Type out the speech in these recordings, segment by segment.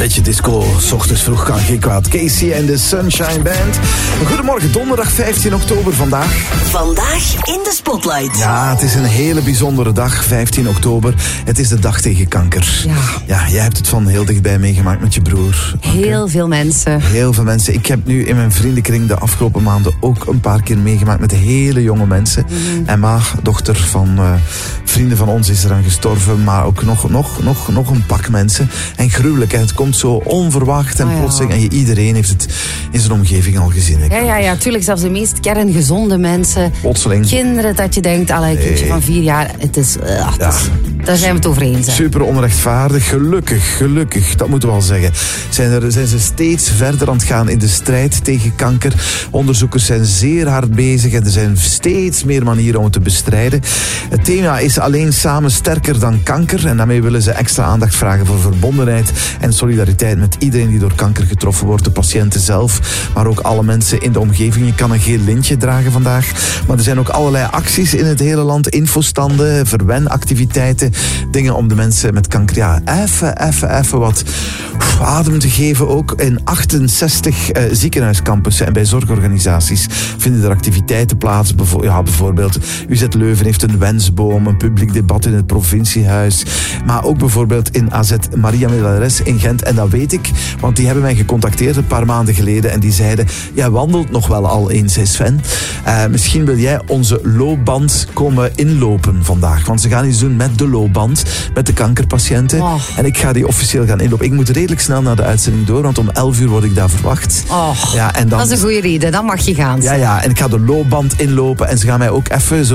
Beetje disco, 's ochtends vroeg kan geen kwaad. Casey en de Sunshine Band. Goedemorgen, donderdag 15 oktober vandaag. Vandaag in de Spotlight. Ja, het is een hele bijzondere dag, 15 oktober. Het is de dag tegen kanker. Ja, jij hebt het van heel dichtbij meegemaakt met je broer. Heel veel mensen. Heel veel mensen. Ik heb nu in mijn vriendenkring de afgelopen maanden ook een paar keer meegemaakt met hele jonge mensen. Emma, dochter van vrienden van ons, is eraan gestorven. Maar ook nog een pak mensen. En gruwelijk, hè. Het komt zo onverwacht en plotseling. En iedereen heeft het in zijn omgeving al gezien. Ja, tuurlijk. Zelfs de meest kerngezonde mensen. Plotseling. Kinderen dat je denkt, een kindje van 4 jaar. Het is, daar zijn we het over eens. Super onrechtvaardig. Gelukkig, dat moeten we wel zeggen. Zijn ze steeds verder aan het gaan in de strijd tegen kanker. Onderzoekers zijn zeer hard bezig en er zijn steeds meer manieren om het te bestrijden. Het thema is alleen samen sterker dan kanker. En daarmee willen ze extra aandacht vragen voor verbondenheid en solidariteit met iedereen die door kanker getroffen wordt. De patiënten zelf, maar ook alle mensen in de omgeving. Je kan een geel lintje dragen vandaag. Maar er zijn ook allerlei acties in het hele land. Infostanden, verwenactiviteiten. Dingen om de mensen met kanker even wat adem te geven. Ook in 68 ziekenhuiscampussen en bij zorgorganisaties vinden er activiteiten plaats. Bijvoorbeeld UZ Leuven heeft een wensboom, een publiek debat in het provinciehuis. Maar ook bijvoorbeeld in AZ Maria Melares in Gent. En dat weet ik, want die hebben mij gecontacteerd een paar maanden geleden en die zeiden, jij wandelt nog wel al eens, zei Sven. Misschien wil jij onze loopband komen inlopen vandaag. Want ze gaan iets doen met de loopband, met de kankerpatiënten. En ik ga die officieel gaan inlopen. Ik moet redelijk snel naar de uitzending door, want om 11 uur word ik daar verwacht. En dan, dat is een goede reden, dan mag je gaan. Ja, en ik ga de loopband inlopen en ze gaan mij ook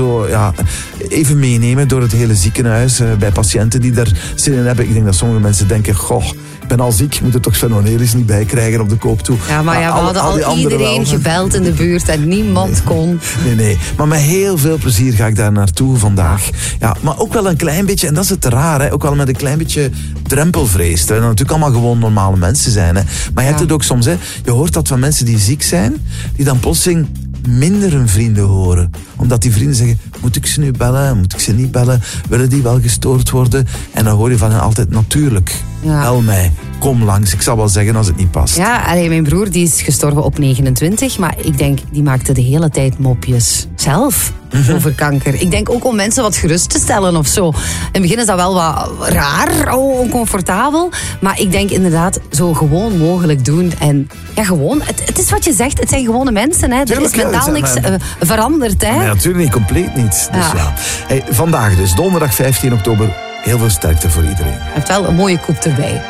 even meenemen door het hele ziekenhuis bij patiënten die daar zin in hebben. Ik denk dat sommige mensen denken, ik ben al ziek, ik moet er toch Sven Cornelis niet bij krijgen op de koop toe. Ja, maar we hadden al iedereen gebeld in de buurt en niemand kon. Nee. Maar met heel veel plezier ga ik daar naartoe vandaag. Ja, maar ook wel een klein beetje, en dat is het raar, hè, ook wel met een klein beetje drempelvrees. Terwijl we natuurlijk allemaal gewoon normale mensen zijn. Hè. Maar je hebt het ook soms, hè, je hoort dat van mensen die ziek zijn, die dan plotseling minder hun vrienden horen. Omdat die vrienden zeggen, moet ik ze nu bellen? Moet ik ze niet bellen? Willen die wel gestoord worden? En dan hoor je van hen altijd, natuurlijk, bel mij. Kom langs, ik zal wel zeggen als het niet past. Ja, mijn broer die is gestorven op 29, maar ik denk, die maakte de hele tijd mopjes zelf over kanker. Ik denk ook om mensen wat gerust te stellen of zo. In het begin is dat wel wat raar, oncomfortabel, maar ik denk inderdaad zo gewoon mogelijk doen. En ja, gewoon, het is wat je zegt, het zijn gewone mensen. Hè. Er is mentaal niks veranderd. Hè. Nee, natuurlijk niet, compleet niet. Dus Hey, vandaag dus, donderdag 15 oktober, heel veel sterkte voor iedereen. Je hebt wel een mooie koep erbij.